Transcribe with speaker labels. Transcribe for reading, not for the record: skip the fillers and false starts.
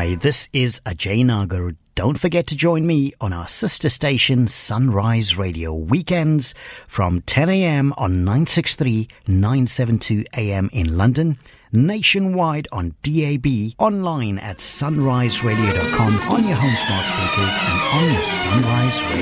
Speaker 1: Hi, this is Ajay Nagar. Don't forget to join me on our sister station Sunrise Radio weekends from 10 a.m. on 963, 972 a.m. in London, nationwide on DAB, online at sunriseradio.com, on your home smart speakers and on the Sunrise Radio.